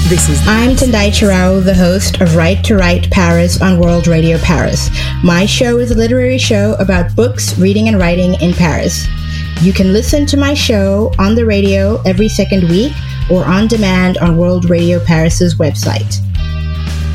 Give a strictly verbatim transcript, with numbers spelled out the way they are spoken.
This is I'm Tendai Chirao, the host of Right to Write Paris on World Radio Paris. My show is a literary show about books, reading, and writing in Paris. You can listen to my show on the radio every second week or on demand on World Radio Paris's website.